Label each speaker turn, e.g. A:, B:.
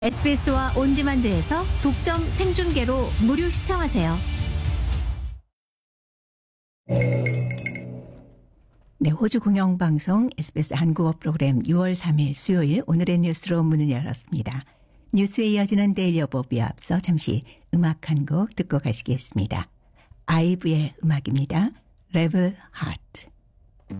A: SBS와 온디만드에서 독점 생중계로 무료 시청하세요.
B: 네, 호주 공영방송 SBS 한국어 프로그램 6월 3일 수요일 오늘의 뉴스로 문을 열었습니다. 뉴스에 이어지는 데일리 오버뷰에 앞서 잠시 음악 한 곡 듣고 가시겠습니다. 아이브의 음악입니다. Rebel Heart.